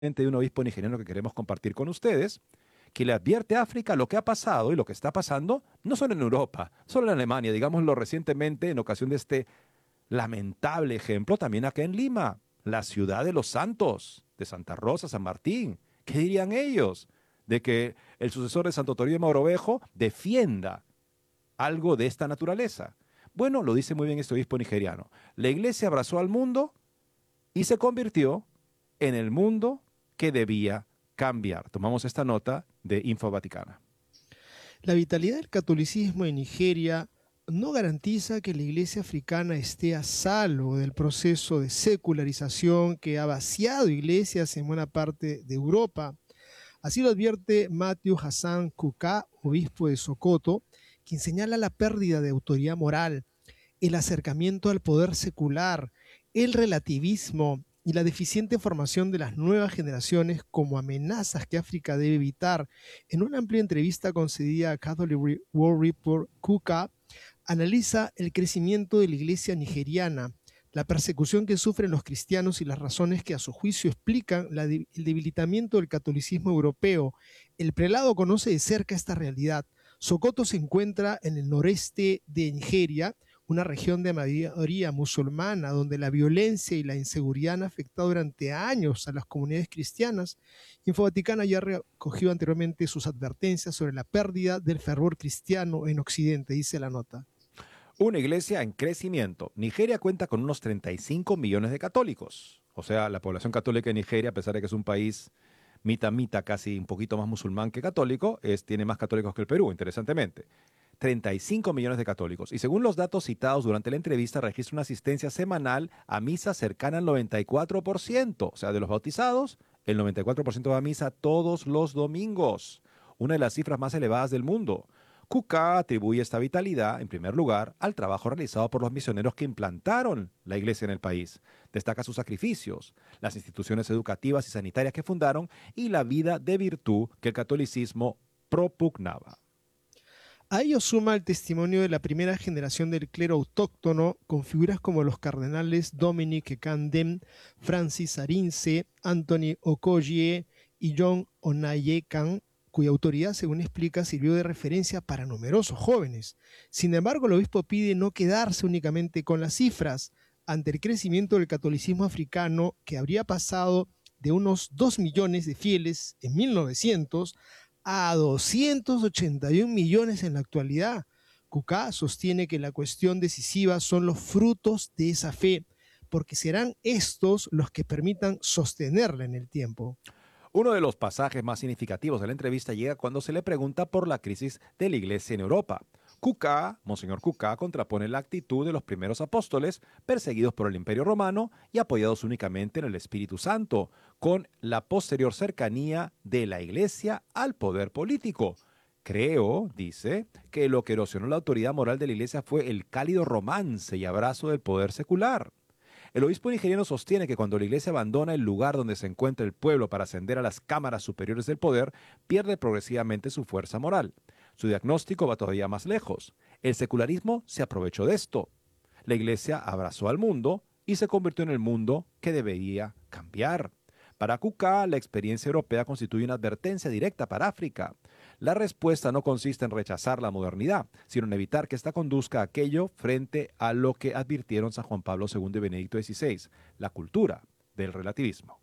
de un obispo nigeriano que queremos compartir con ustedes, que le advierte a África lo que ha pasado y lo que está pasando, no solo en Europa, solo en Alemania, digámoslo recientemente, en ocasión de este lamentable ejemplo, también acá en Lima, la ciudad de los santos, de Santa Rosa, San Martín. ¿Qué dirían ellos de que el sucesor de Santo Toribio de Mogrovejo defienda algo de esta naturaleza? Bueno, lo dice muy bien este obispo nigeriano. La iglesia abrazó al mundo y se convirtió en el mundo que debía cambiar. Tomamos esta nota de Info Vaticana. La vitalidad del catolicismo en Nigeria no garantiza que la iglesia africana esté a salvo del proceso de secularización que ha vaciado iglesias en buena parte de Europa. Así lo advierte Matthew Hassan Kuka, obispo de Sokoto, quien señala la pérdida de autoridad moral, el acercamiento al poder secular, el relativismo y la deficiente formación de las nuevas generaciones como amenazas que África debe evitar. En una amplia entrevista concedida a Catholic World Report, Kuka analiza el crecimiento de la iglesia nigeriana, la persecución que sufren los cristianos y las razones que a su juicio explican el debilitamiento del catolicismo europeo. El prelado conoce de cerca esta realidad. Sokoto se encuentra en el noreste de Nigeria, una región de mayoría musulmana, donde la violencia y la inseguridad han afectado durante años a las comunidades cristianas. Info Vaticana ya recogió anteriormente sus advertencias sobre la pérdida del fervor cristiano en Occidente, dice la nota. Una iglesia en crecimiento. Nigeria cuenta con unos 35 millones de católicos. O sea, la población católica de Nigeria, a pesar de que es un país mitad, casi un poquito más musulmán que católico, tiene más católicos que el Perú, interesantemente. 35 millones de católicos. Y según los datos citados durante la entrevista, registra una asistencia semanal a misa cercana al 94%. O sea, de los bautizados, el 94% va a misa todos los domingos. Una de las cifras más elevadas del mundo. Kuka atribuye esta vitalidad, en primer lugar, al trabajo realizado por los misioneros que implantaron la iglesia en el país. Destaca sus sacrificios, las instituciones educativas y sanitarias que fundaron y la vida de virtud que el catolicismo propugnaba. A ello suma el testimonio de la primera generación del clero autóctono, con figuras como los cardenales Dominic Kandem, Francis Arinze, Anthony Okoye y John Onayekan, cuya autoridad, según explica, sirvió de referencia para numerosos jóvenes. Sin embargo, el obispo pide no quedarse únicamente con las cifras. Ante el crecimiento del catolicismo africano, que habría pasado de unos 2 millones de fieles en 1900 a 281 millones en la actualidad. Kuka sostiene que la cuestión decisiva son los frutos de esa fe, porque serán estos los que permitan sostenerla en el tiempo. Uno de los pasajes más significativos de la entrevista llega cuando se le pregunta por la crisis de la iglesia en Europa. Monseñor Kuka, contrapone la actitud de los primeros apóstoles, perseguidos por el Imperio Romano y apoyados únicamente en el Espíritu Santo, con la posterior cercanía de la iglesia al poder político. Creo, dice, que lo que erosionó la autoridad moral de la iglesia fue el cálido romance y abrazo del poder secular. El obispo nigeriano sostiene que cuando la iglesia abandona el lugar donde se encuentra el pueblo para ascender a las cámaras superiores del poder, pierde progresivamente su fuerza moral. Su diagnóstico va todavía más lejos. El secularismo se aprovechó de esto. La iglesia abrazó al mundo y se convirtió en el mundo que debería cambiar. Para Kuka, la experiencia europea constituye una advertencia directa para África. La respuesta no consiste en rechazar la modernidad, sino en evitar que ésta conduzca a aquello frente a lo que advirtieron San Juan Pablo II y Benedicto XVI, la cultura del relativismo.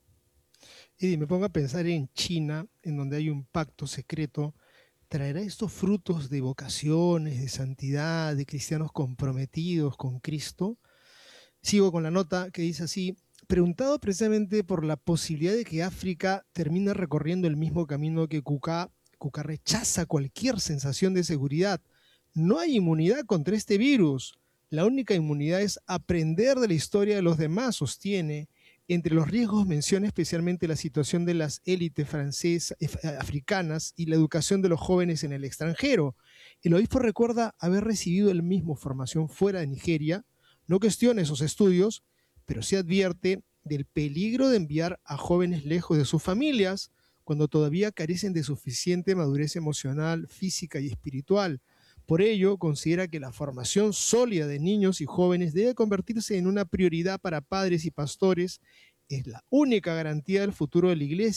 Y me pongo a pensar en China, en donde hay un pacto secreto. ¿Traerá estos frutos de vocaciones, de santidad, de cristianos comprometidos con Cristo? Sigo con la nota que dice así: preguntado precisamente por la posibilidad de que África termine recorriendo el mismo camino que Kuka rechaza cualquier sensación de seguridad. No hay inmunidad contra este virus. La única inmunidad es aprender de la historia de los demás, sostiene. Entre los riesgos menciona especialmente la situación de las élites africanas y la educación de los jóvenes en el extranjero. El obispo recuerda haber recibido el mismo formación fuera de Nigeria. No cuestiona esos estudios, pero sí advierte del peligro de enviar a jóvenes lejos de sus familias cuando todavía carecen de suficiente madurez emocional, física y espiritual. Por ello, considera que la formación sólida de niños y jóvenes debe convertirse en una prioridad para padres y pastores es la única garantía del futuro de la iglesia.